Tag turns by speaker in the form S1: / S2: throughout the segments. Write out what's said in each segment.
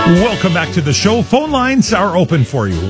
S1: Welcome back to the show. Phone lines are open for you.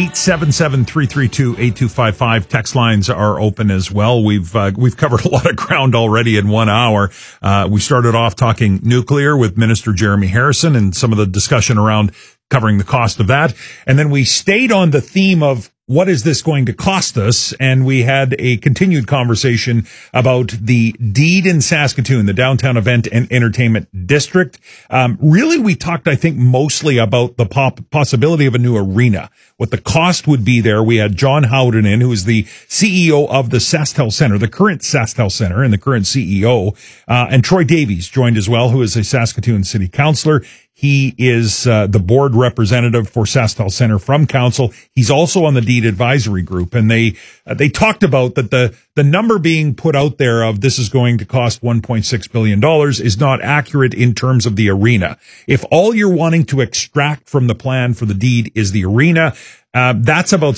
S1: 1-877-332-8255. Text lines are open as well. We've covered a lot of ground already in 1 hour. We started off talking nuclear with Minister Jeremy Harrison and some of the discussion around covering the cost of that. And then we stayed on the theme of what is this going to cost us? And we had a continued conversation about the deed in Saskatoon, the Downtown Event and Entertainment District. Really, we talked, I think, mostly about the possibility of a new arena, what the cost would be there. We had John Howden in, who is the CEO of the SaskTel Centre, the current SaskTel Centre and the current CEO, and Troy Davies joined as well, who is a Saskatoon City Councillor. He is the board representative for SaskTel Centre from council. He's also on the deed advisory group, and they talked about that the number being put out there of this is going to cost $1.6 billion is not accurate in terms of the arena. If all you're wanting to extract from the plan for the deed is the arena, that's about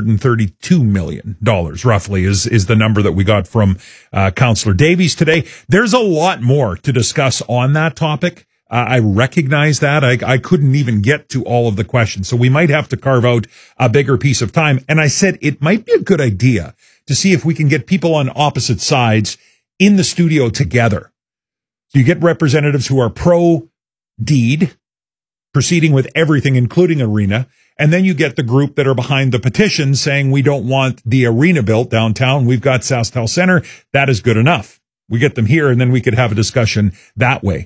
S1: $632 million, roughly, is the number that we got from Councillor Davies today. There's a lot more to discuss on that topic. I recognize that. I couldn't even get to all of the questions, so we might have to carve out a bigger piece of time. And I said it might be a good idea to see if we can get people on opposite sides in the studio together. So you get representatives who are pro-deed, proceeding with everything, including arena, and then you get the group that are behind the petition saying we don't want the arena built downtown. We've got SaskTel Centre. That is good enough. We get them here, and then we could have a discussion that way.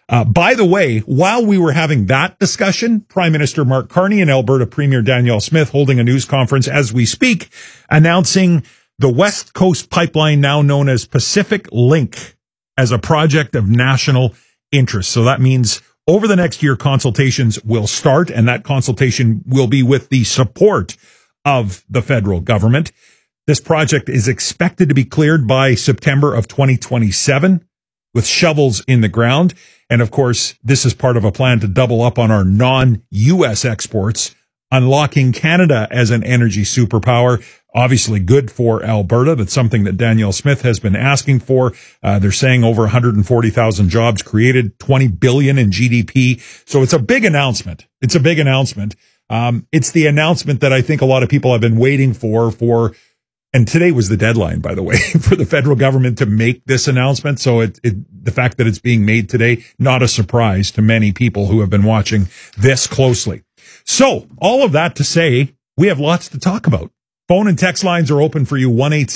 S1: By the way, while we were having that discussion, Prime Minister Mark Carney and Alberta Premier Danielle Smith holding a news conference as we speak, announcing the West Coast Pipeline, now known as Pacific Link, as a project of national interest. So that means over the next year, consultations will start, and that consultation will be with the support of the federal government. This project is expected to be cleared by September of 2027 with shovels in the ground. And of course, this is part of a plan to double up on our non-U.S. exports, unlocking Canada as an energy superpower. Obviously good for Alberta. That's something that Danielle Smith has been asking for. They're saying over 140,000 jobs created, 20 billion in GDP. So it's a big announcement. It's a big announcement. It's the announcement that I think a lot of people have been waiting for, and today was the deadline, by the way, for the federal government to make this announcement. So the fact that it's being made today, not a surprise to many people who have been watching this closely. So all of that to say, we have lots to talk about. Phone and text lines are open for you,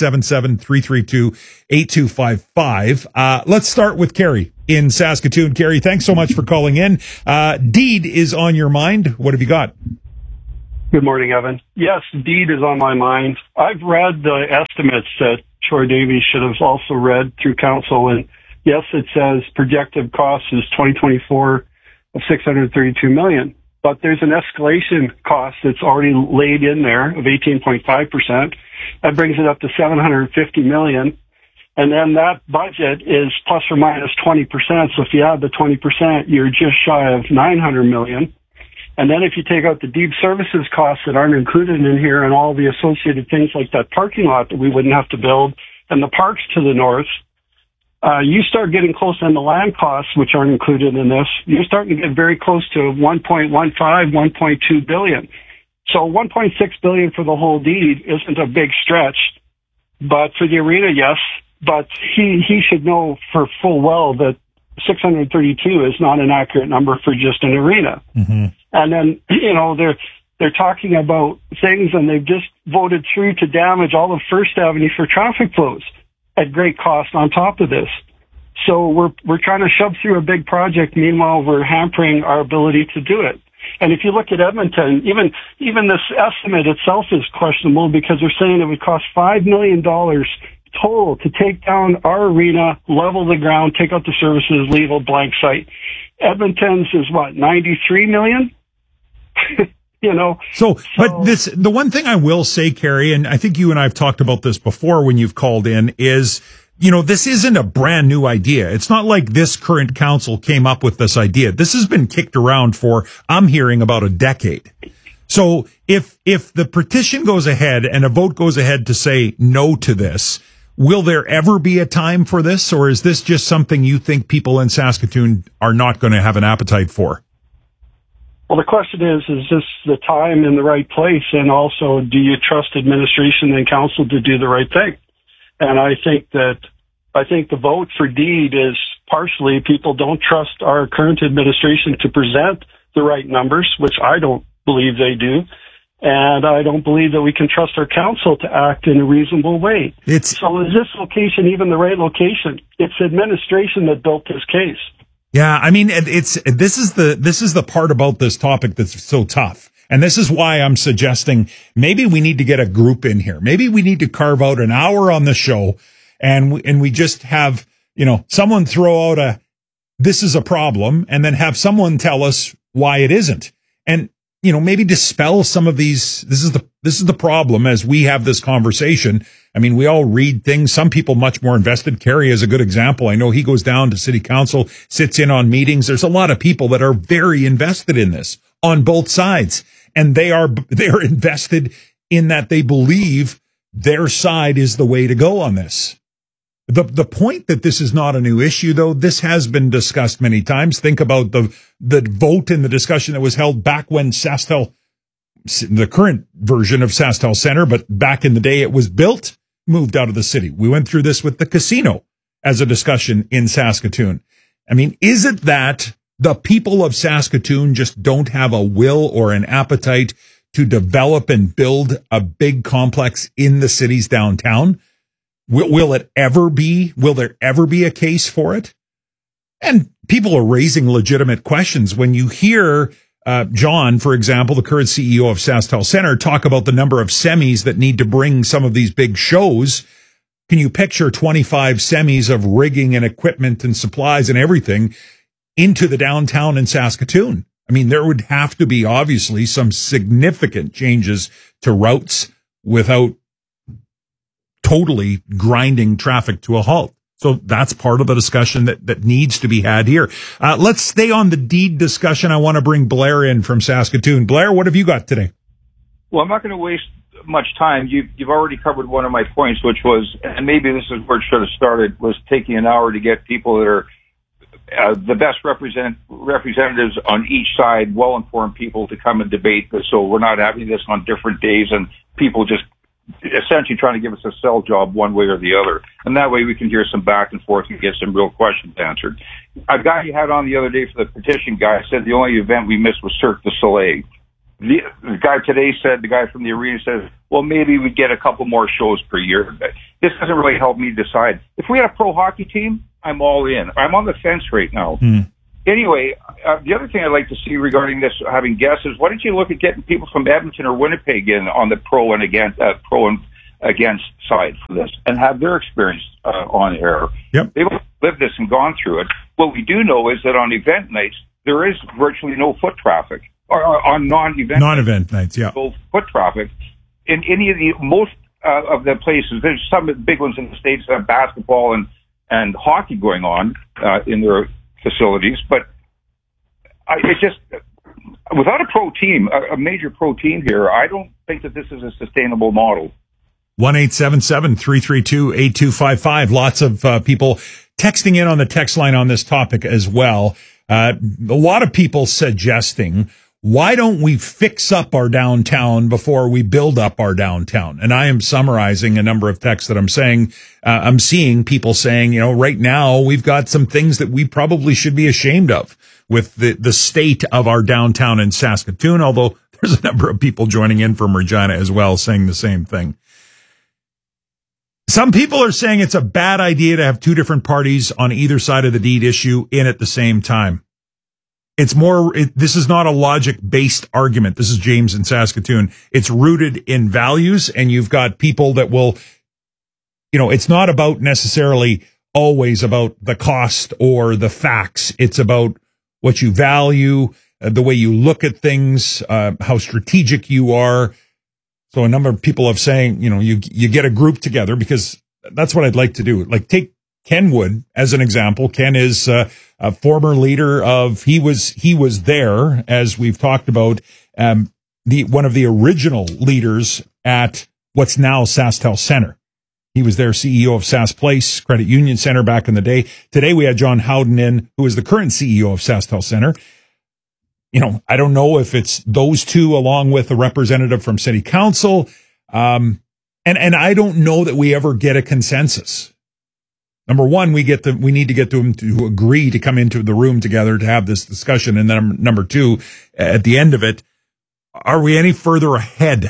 S1: 1-877-332-8255. Let's start with Carrie in Saskatoon. Carrie, thanks so much for calling in. Deed is on your mind. What have you got?
S2: Good morning, Evan. Yes, deed is on my mind. I've read the estimates that Troy Davies should have also read through council, and yes, it says projected cost is 2024 of $632 million. But there's an escalation cost that's already laid in there of 18.5%. That brings it up to $750 million. And then that budget is plus or minus 20%. So if you add the 20%, you're just shy of $900 million. And then if you take out the deed services costs that aren't included in here and all the associated things like that parking lot that we wouldn't have to build and the parks to the north, you start getting close on the land costs, which aren't included in this. You're starting to get very close to 1.15, 1.2 billion. So 1.6 billion for the whole deed isn't a big stretch, but for the arena, yes. But he should know for full well that 632 is not an accurate number for just an arena. Mm-hmm. And then, they're talking about things, and they've just voted through to damage all of First Avenue for traffic flows at great cost on top of this. So we're trying to shove through a big project. Meanwhile, we're hampering our ability to do it. And if you look at Edmonton, even this estimate itself is questionable because they're saying it would cost $5 million total to take down our arena, level the ground, take out the services, leave a blank site. Edmonton's is what, 93 million?
S1: So, but the one thing I will say, Carrie, and I think you and I have talked about this before when you've called in, is, this isn't a brand new idea. It's not like this current council came up with this idea. This has been kicked around for, I'm hearing, about a decade. So if the petition goes ahead and a vote goes ahead to say no to this, will there ever be a time for this, or is this just something you think people in Saskatoon are not going to have an appetite for?
S2: Well, the question is this the time and the right place? And also, do you trust administration and council to do the right thing? And I think the vote for Deed is partially people don't trust our current administration to present the right numbers, which I don't believe they do. And I don't believe that we can trust our council to act in a reasonable way. So is this location even the right location? It's administration that built this case.
S1: Yeah, I mean, this is the part about this topic that's so tough. And this is why I'm suggesting maybe we need to get a group in here. Maybe we need to carve out an hour on the show and we just have, someone throw out this is a problem, and then have someone tell us why it isn't. And, maybe dispel some of these. This is the problem as we have this conversation. I mean, we all read things. Some people much more invested. Kerry is a good example. I know he goes down to city council, sits in on meetings. There's a lot of people that are very invested in this on both sides. And they are invested in that they believe their side is the way to go on this. The point that this is not a new issue, though, this has been discussed many times. Think about the vote and the discussion that was held back when SaskTel, the current version of SaskTel Center, but back in the day it was built, moved out of the city. We went through this with the casino as a discussion in Saskatoon. I mean, is it that the people of Saskatoon just don't have a will or an appetite to develop and build a big complex in the city's downtown? Will there ever be a case for it? And people are raising legitimate questions. When you hear John, for example, the current CEO of SaskTel Center, talk about the number of semis that need to bring some of these big shows, can you picture 25 semis of rigging and equipment and supplies and everything into the downtown in Saskatoon? I mean, there would have to be obviously some significant changes to routes without totally grinding traffic to a halt. So that's part of the discussion that needs to be had here. Let's stay on the Deed discussion. I want to bring Blair in from Saskatoon. Blair, what have you got today?
S3: Well, I'm not going to waste much time. You've already covered one of my points, which was, and maybe this is where it should have started, was taking an hour to get people that are the best representatives on each side, well-informed people to come and debate this, so we're not having this on different days and people just essentially trying to give us a sell job one way or the other. And that way we can hear some back and forth and get some real questions answered. A guy you had on the other day for the petition guy said the only event we missed was Cirque du Soleil. The guy today said, the guy from the arena says, well, maybe we get a couple more shows per year. This doesn't really help me decide. If we had a pro hockey team, I'm all in. I'm on the fence right now. Anyway, the other thing I'd like to see regarding this, having guests, is why don't you look at getting people from Edmonton or Winnipeg in on the pro and against side for this and have their experience on air.
S1: Yep.
S3: They've lived this and gone through it. What we do know is that on event nights, there is virtually no foot traffic. Or on non-event
S1: nights, yeah.
S3: No foot traffic. In any of the, most of the places, there's some big ones in the States that have basketball and hockey going on in their facilities, but it just, without a pro team, a major pro team here, I don't think that this is a sustainable model.
S1: 1-877-332-8255. Lots of people texting in on the text line on this topic as well. A lot of people suggesting, why don't we fix up our downtown before we build up our downtown? And I am summarizing a number of texts that I'm saying, I'm seeing people saying, right now we've got some things that we probably should be ashamed of with the state of our downtown in Saskatoon, although there's a number of people joining in from Regina as well saying the same thing. Some people are saying it's a bad idea to have two different parties on either side of the Deed issue in at the same time. This is not a logic-based argument. This is James in Saskatoon. It's rooted in values, and you've got people that will, it's not about necessarily always about the cost or the facts. It's about what you value, the way you look at things, how strategic you are. So a number of people have saying, you get a group together, because that's what I'd like to do. Like, take Ken Wood as an example. Ken is a former leader of, he was there, as we've talked about, one of the original leaders at what's now SaskTel Center. He was their CEO of Sask Place Credit Union Center back in the day. Today we had John Howden in, who is the current CEO of SaskTel Center. I don't know if it's those two along with a representative from city council. And I don't know that we ever get a consensus. Number one, we need to get them to agree to come into the room together to have this discussion. And then number two, at the end of it, are we any further ahead?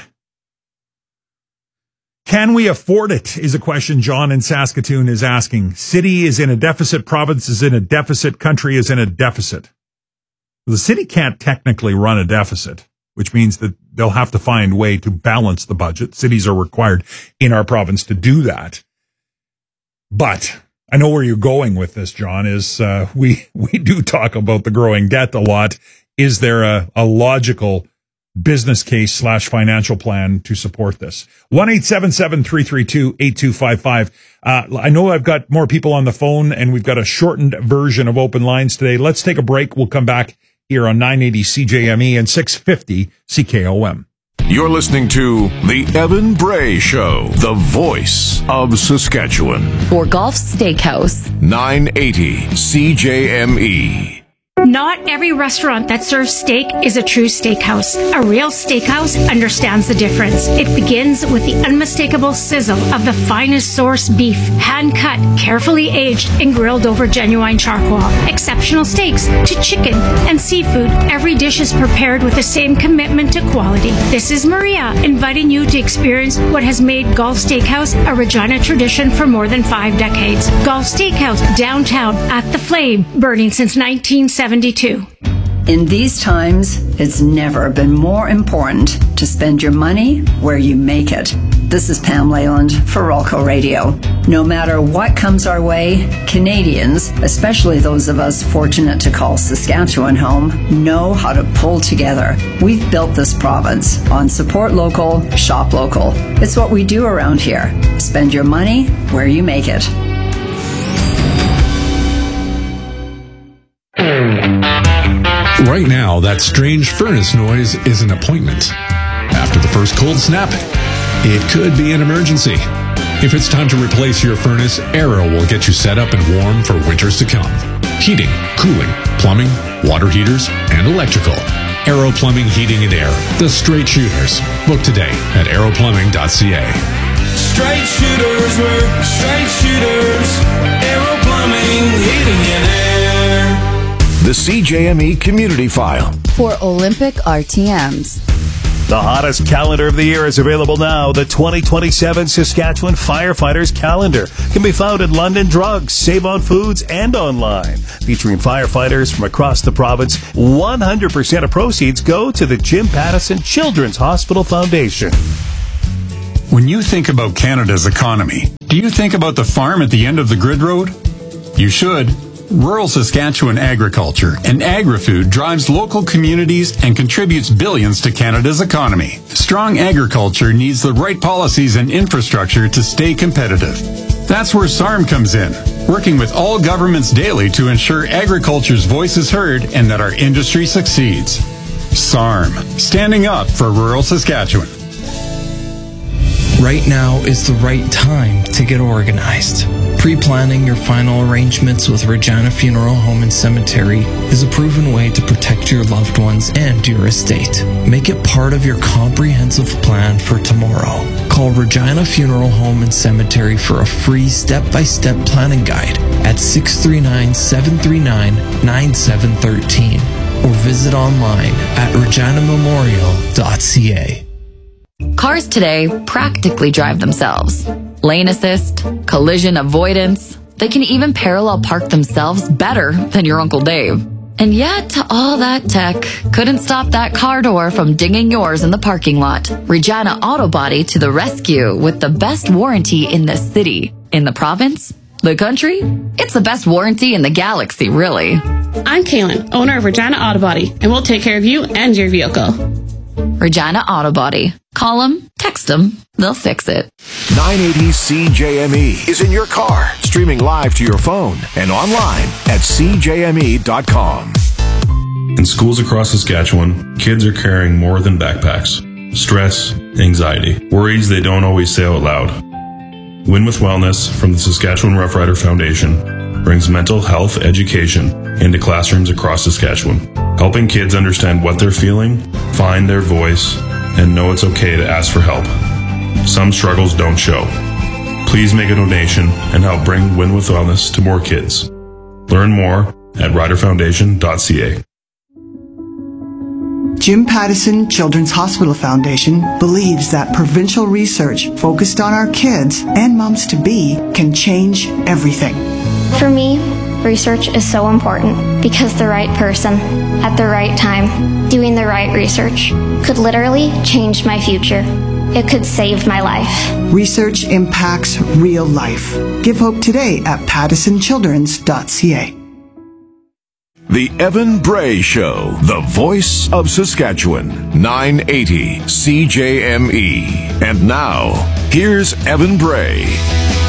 S1: Can we afford it is a question John in Saskatoon is asking. City is in a deficit, province is in a deficit, country is in a deficit. The city can't technically run a deficit, which means that they'll have to find a way to balance the budget. Cities are required in our province to do that. But I know where you're going with this, John, is we do talk about the growing debt a lot. Is there a logical business case / financial plan to support this? 1-877-332-8255. I know I've got more people on the phone and we've got a shortened version of open lines today. Let's take a break. We'll come back here on 980 CJME and 650 CKOM.
S4: You're listening to The Evan Bray Show, the voice of Saskatchewan.
S5: For Golf Steakhouse.
S4: 980 CJME.
S6: Not every restaurant that serves steak is a true steakhouse. A real steakhouse understands the difference. It begins with the unmistakable sizzle of the finest source beef, hand-cut, carefully aged, and grilled over genuine charcoal. Exceptional steaks to chicken and seafood. Every dish is prepared with the same commitment to quality. This is Maria, inviting you to experience what has made Golf Steakhouse a Regina tradition for more than 5 decades. Golf Steakhouse, downtown, at the Flame, burning since 1972.
S7: In these times, it's never been more important to spend your money where you make it. This is Pam Leyland for Rolco Radio. No matter what comes our way, Canadians, especially those of us fortunate to call Saskatchewan home, know how to pull together. We've built this province on support local, shop local. It's what we do around here. Spend your money where you make it.
S8: Right now, that strange furnace noise is an appointment. After the first cold snap, it could be an emergency. If it's time to replace your furnace, Arrow will get you set up and warm for winters to come. Heating, cooling, plumbing, water heaters, and electrical. Arrow Plumbing, Heating and Air, the straight shooters. Book today at arrowplumbing.ca.
S9: Straight shooters work, straight shooters. Arrow Plumbing, Heating and Air.
S4: The CJME Community File.
S5: For Olympic RTMs.
S10: The hottest calendar of the year is available now. The 2027 Saskatchewan Firefighters Calendar can be found at London Drugs, Save on Foods, and online. Featuring firefighters from across the province, 100% of proceeds go to the Jim Pattison Children's Hospital Foundation.
S11: When you think about Canada's economy, do you think about the farm at the end of the grid road? You should. Rural Saskatchewan agriculture and agri-food drives local communities and contributes billions to Canada's economy. Strong agriculture needs the right policies and infrastructure to stay competitive. That's where SARM comes in, working with all governments daily to ensure agriculture's voice is heard and that our industry succeeds. SARM, standing up for rural Saskatchewan.
S12: Right now is the right time to get organized. Pre-planning your final arrangements with Regina Funeral Home and Cemetery is a proven way to protect your loved ones and your estate. Make it part of your comprehensive plan for tomorrow. Call Regina Funeral Home and Cemetery for a free step-by-step planning guide at 639-739-9713 or visit online at reginamemorial.ca.
S5: Cars today practically drive themselves. Lane assist, collision avoidance. They can even parallel park themselves better than your Uncle Dave. And yet, all that tech couldn't stop that car door from dinging yours in the parking lot. Regina Auto Body to the rescue with the best warranty in the city. In the province? The country? It's the best warranty in the galaxy, really.
S13: I'm Kaylin, owner of Regina Auto Body, and we'll take care of you and your vehicle.
S5: Regina Auto Body. Call them, text them, they'll fix it.
S4: 980 CJME is in your car, streaming live to your phone and online at cjme.com.
S14: In schools across Saskatchewan, kids are carrying more than backpacks. Stress, anxiety, worries they don't always say out loud. Win with Wellness from the Saskatchewan Rough Rider Foundation brings mental health education into classrooms across Saskatchewan, helping kids understand what they're feeling, find their voice, and know it's okay to ask for help. Some struggles don't show. Please make a donation and help bring Win with Wellness to more kids. Learn more at riderfoundation.ca.
S15: Jim Pattison Children's Hospital Foundation believes that provincial research focused on our kids and moms-to-be can change everything.
S16: For me, research is so important because the right person at the right time doing the right research could literally change my future. It could save my life.
S15: Research impacts real life. Give hope today at pattisonchildrens.ca.
S4: The Evan Bray Show, the voice of Saskatchewan, 980 CJME. And now, here's Evan Bray.